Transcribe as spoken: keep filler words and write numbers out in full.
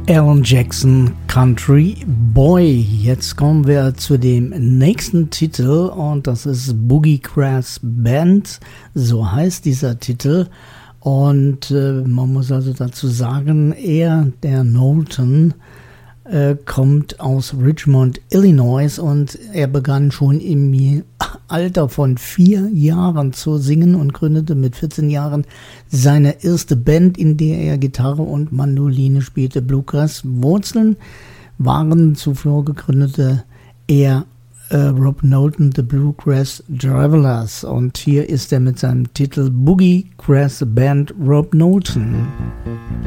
Alan Jackson, Country Boy. Jetzt kommen wir zu dem nächsten Titel und das ist Boogie Brass Band, so heißt dieser Titel. Und äh, man muss also dazu sagen, er, der Knowlton, äh, kommt aus Richmond, Illinois und er begann schon im Alter von vier Jahren zu singen und gründete mit vierzehn Jahren seine erste Band, in der er Gitarre und Mandoline spielte. Bluegrass Wurzeln waren zuvor gegründete er äh, Rob Knowlton, The Bluegrass Travelers. Und hier ist er mit seinem Titel Boogie Brass Band Rob Knowlton.